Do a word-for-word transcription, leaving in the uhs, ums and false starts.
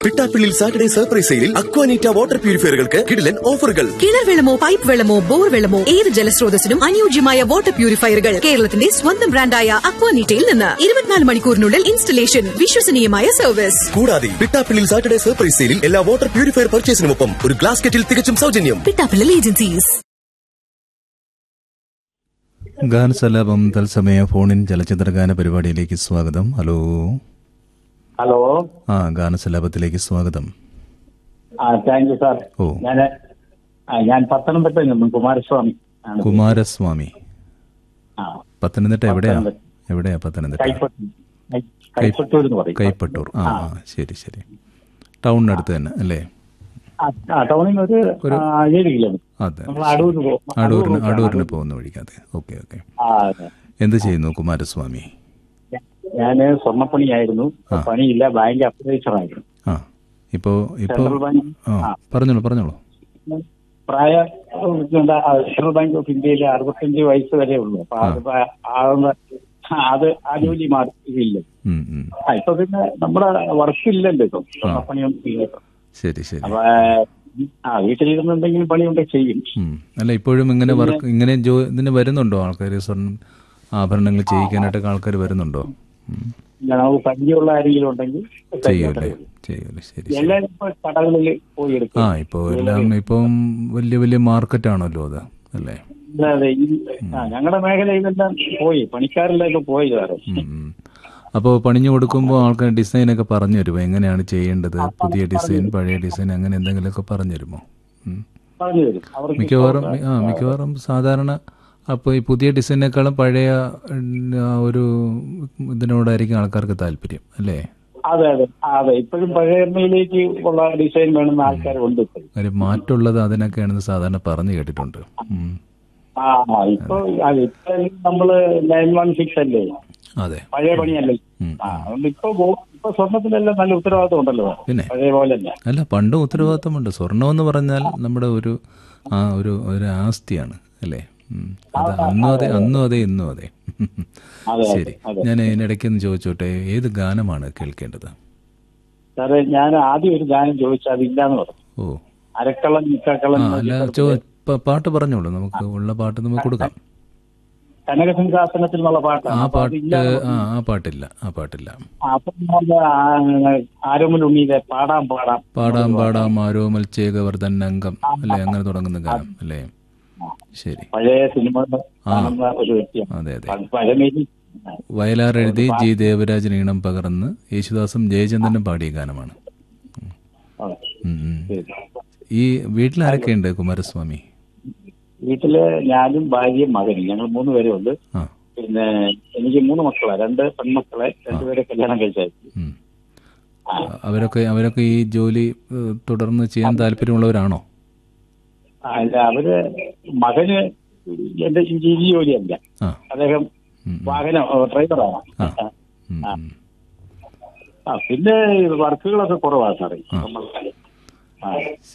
Pittappillil Saturday surprise സെയിലിൽ Aquaneeta water പ്യൂരിഫയറുകൾക്ക് കിടിലൻ ഓഫറുകൾ. കിണർ വെള്ളമോ പൈപ്പ് വെള്ളമോ ബോർ വെള്ളമോ ഏത് ജലസ്രോതസ്സിനും അനുയോജ്യമായ വാട്ടർ പ്യൂരിഫയറുകൾ കേരളത്തിന്റെ സ്വന്തം ബ്രാൻഡായ അക്വാനീറ്റയിൽ നിന്ന് ഇരുപത്തിനാല് മണിക്കൂറിനുള്ളിൽ ഇൻസ്റ്റലേഷൻ, വിശ്വസനീയമായ സർവീസ്. കൂടാതെ പിട്ടാപ്പിള്ളിൽ സാറ്റർഡേ സർപ്രൈസ് സെയിലിൽ എല്ലാ വാട്ടർ പ്യൂരിഫയർ പർച്ചേസിനുമൊപ്പം ഒരു ഗ്ലാസ് കെറ്റിൽ തികച്ചും സൗജന്യം. പിട്ടാപ്പിള്ളിൽ ഏജൻസീസ്. ഗാനസലാപം തത്സമയ ഫോണിൻ ചലച്ചിത്രഗാന പരിപാടിയിലേക്ക് സ്വാഗതം. ഹലോ ഹലോ ആ ഗാനസലാപത്തിലേക്ക് സ്വാഗതം. ആ താങ്ക് യു സാർ. ഓ ഞാൻ ഞാൻ പത്തനംതിട്ടയിൽ നിന്നും കുമാരസ്വാമി ആണ്. കുമാരസ്വാമി ആ, പത്തനംതിട്ട എവിടെയാ എവിടെയാ പത്തനംതിട്ട? കൈപ്പറ്റൂർ കൈപ്പറ്റൂർ എന്ന് പറയും. കൈപ്പറ്റൂർ. ആ ആ ശരി ശരി. ടൗണിനടുത്ത് തന്നെ അല്ലേ? ആ, ആ, ടൗണിൽ നിന്ന് ഒരു ആ, ഏഴ് കിലോമീറ്റർ. അതെ, നമ്മൾ അടൂരിന് പോകും. അടൂരിന് അടൂരിന് പോകുന്ന വഴിക്കാതെ. Okay okay. ആ, അതെ. എന്ത് ചെയ്യുന്നു കുമാരസ്വാമി? ഞാന് സ്വർണ്ണപ്പണിയായിരുന്നു. പണിയില്ല, ബാങ്ക് അപ്രൈസർ ആയിരുന്നു. ആ ഇപ്പോ ഇപ്പോ സെൻട്രൽ ബാങ്ക്. ആ പറഞ്ഞോളൂ പറഞ്ഞോളൂ. പ്രായ എന്താ, സെൻട്രൽ ബാങ്ക് ഓഫ് ഇന്ത്യയിൽ അറുപത്തഞ്ച് വയസ്സ് വരെ ഉള്ളൂ. അപ്പൊ അത് ആവുന്ന അത് ആ ജോലി മാറിയില്ല. ഉം, ഉം. ആ, ഇപ്പൊ പിന്നെ നമ്മുടെ വർക്ക് ഇല്ലല്ലോ ഇപ്പം. സ്വർണ്ണപ്പണിയൊന്നും ഇല്ല. ശരി ശരി. അപ്പൊ ആ വീട്ടിലിരുന്ന് എന്തെങ്കിലും പണിയുണ്ടെ ചെയ്യും. ഉം. അല്ല ഇപ്പോഴും ഇങ്ങനെ വർക്ക് ഇങ്ങനെ ജോ ഇതിന് വരുന്നുണ്ടോ ആൾക്കാർ? സ്വർണ്ണം ആഭരണങ്ങൾ ചെയ്യിക്കാനായിട്ടൊക്കെ ആൾക്കാർ വരുന്നുണ്ടോ? ഉം. നമുക്ക് പരിചയമുള്ള ആരെങ്കിലും ഉണ്ടെങ്കിൽ ചെയ്യൂലേ ചെയ്യൂലേ. ശരി ശരി. എല്ലാവരും ഇപ്പൊ കടകളിൽ പോയി എടുക്കും. ആ ഇപ്പോ എല്ലാം ഇപ്പം വലിയ വലിയ മാർക്കറ്റാണല്ലോ അത് അല്ലേ? അല്ലാതെ ഈ ഞങ്ങളുടെ മേഖലയിലെല്ലാം പോയി, പണിക്കാരെല്ലാം ഇപ്പൊ പോയി സാറ്. അപ്പോൾ പണിഞ്ഞു കൊടുക്കുമ്പോൾ ആൾക്കാർ ഡിസൈനൊക്കെ പറഞ്ഞു തരുമോ? എങ്ങനെയാണ് ചെയ്യേണ്ടത്? പുതിയ ഡിസൈൻ, പഴയ ഡിസൈൻ, അങ്ങനെ എന്തെങ്കിലുമൊക്കെ പറഞ്ഞു തരുമോ? പറഞ്ഞു തരും. അവർക്ക് മിക്കവാറും ആ മിക്കവാറും സാധാരണ അപ്പോൾ ഈ പുതിയ ഡിസൈനേക്കാളും പഴയ ആ, ഒരു ഇതിനോടായിരിക്കും ആൾക്കാർക്ക് താല്പര്യം അല്ലേ? അതെ അതെ അതെ ഇപ്പോഴും പഴയ എണ്ണയിലേക്ക് ഉള്ള ഡിസൈൻ വേണമെന്ന് ആൾക്കാരുണ്ട്. ഇപ്പോഴും കാര്യം മാറ്റമുള്ളത് അതിനൊക്കെയാണെന്ന് സാധാരണ പറഞ്ഞു കേട്ടിട്ടുണ്ട്. ഉം. ആ ഇപ്പൊ ഇപ്പൊ നമ്മള് നയൻ വൺ സിക്സ് അല്ലേ, അതെ പഴയ പണിയല്ലേ. ആ അതുകൊണ്ട് ഇപ്പൊ ഇപ്പൊ സ്വർണ്ണത്തിനെല്ലാം നല്ല ഉത്തരവാദിത്വം ഉണ്ടല്ലോ, പിന്നെ പഴയ പോലെ തന്നെ. അല്ല പണ്ടും ഉത്തരവാദിത്തമുണ്ട്. സ്വർണം എന്ന് പറഞ്ഞാൽ നമ്മുടെ ഒരു ആ ഒരു ഒരു ആസ്തിയാണ് അല്ലേ? ഉം. അത് അന്നും അതെ അന്നും അതെ ഇന്നും അതെ. ശരി, ഞാൻ ഇതിനിടയ്ക്കൊന്ന് ചോദിച്ചോട്ടെ, ഏത് ഗാനമാണ് കേൾക്കേണ്ടത്? സാറേ ഞാൻ ആദ്യം ഒരു ഗാനം ചോദിച്ചാൽ അതില്ലാന്ന് പറഞ്ഞു. ഓ അരക്കള്ളൻ നിക്കക്കള്ളൻ. ആ അല്ല ചോ പ- പാട്ട് പറഞ്ഞോളൂ, നമുക്ക് ഉള്ള പാട്ട് നമുക്ക് കൊടുക്കാം. കനകസിംഹാസനത്തിൽ നിന്നുള്ള പാട്ടാണ്. ആ അപ്പൊ പാട്ട് അതില്ല. ആ ആ പാട്ടില്ല ആ പാട്ടില്ല. അപ്പൊ ആരോമൽ ഉണ്ണിയിലെ പാടാം പാടാം പാടാം പാടാം ആരോമൽ ചേകവർദ്ധൻ അംഗം അല്ലേ, അങ്ങനെ തുടങ്ങുന്ന ഗാനം അല്ലേ? ശരി. പഴയ സിനിമ കാണുന്ന ഒരു വ്യക്തിയാണ്. അതെ അതെ. പഴയ മേരി വയലാർ എഴുതി ജി ദേവരാജൻ ഈണം പകർന്ന് യേശുദാസും ജയചന്ദ്രനും പാടിയ ഗാനമാണ്. ഉം, ഉം. ഈ വീട്ടിലാരൊക്കെയുണ്ട് കുമാരസ്വാമി? വീട്ടില് ഞാനും ഭാര്യയും മകനും, ഞങ്ങൾ മൂന്ന് പേരേ ഉള്ളു. ആ പിന്നെ എനിക്ക് മൂന്ന് മക്കളെ, രണ്ട് പെൺമക്കളെ, രണ്ടുപേരെ കല്യാണം കഴിച്ചായിരുന്നു. ഉം. അവരൊക്കെ അവരൊക്കെ ഈ ജോലി ഏഹ്, തുടർന്ന് ചെയ്യാൻ താല്പര്യമുള്ളവരാണോ? അല്ല, അവര് മകന് എന്റെ ഈ ജോലിയല്ല, ആ അദ്ദേഹം ഉം, ഉം. വാഹനം ഡ്രൈവറാണ്. ആ ഉം, ആ. ഉം. ആ പിന്നെ വർക്കുകളൊക്കെ കുറവാണ് സാറേ. ആ. നമ്മൾ ആ